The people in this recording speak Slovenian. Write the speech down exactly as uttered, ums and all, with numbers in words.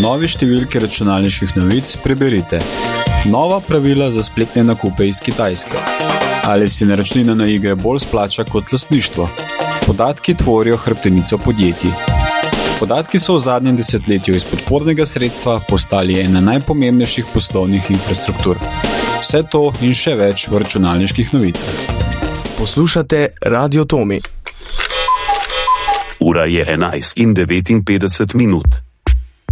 novi številki računalniških novic preberite: nova pravila za spletne nakupe iz Kitajske. Ali si naročnina na igre bolj splača kot lastništvo? Podatki tvorijo hrbtenico podjetij. Podatki so v zadnjem desetletju iz podpornega sredstva postali ena najpomembnejših poslovnih infrastruktur. Vse to in še več v računalniških novicah. Poslušate Radio Tomi. Ura je enajst in devetinpetdeset minut.